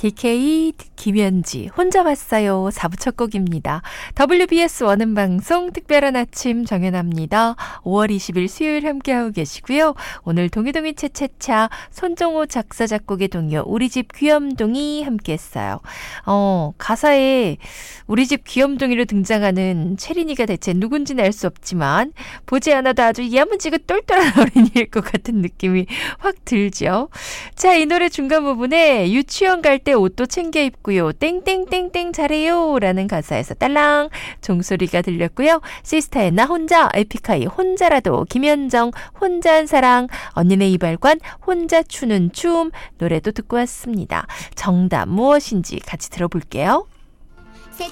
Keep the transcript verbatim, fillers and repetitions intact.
디케이 김현지 혼자 왔어요. 사 부 첫 곡입니다. 더블유비에스 원음방송 특별한 아침 정연합니다. 오월 이십일 수요일 함께하고 계시고요. 오늘 동이동이 채채차 손정호 작사 작곡의 동요 우리집 귀염둥이 함께했어요. 어, 가사에 우리집 귀염둥이로 등장하는 체린이가 대체 누군지는 알 수 없지만 보지 않아도 아주 야무지고 똘똘한 어린이일 것 같은 느낌이 확 들죠. 자, 이 노래 중간 부분에 유치원 갈 때 옷도 챙겨 입고요. 땡땡땡땡 잘해요 라는 가사에서 딸랑 종소리가 들렸고요. 시스타의 나 혼자, 에픽하이 혼자라도, 김현정 혼자한 사랑, 언니네 이발관 혼자 추는 춤 노래도 듣고 왔습니다. 정답 무엇인지 같이 들어볼게요.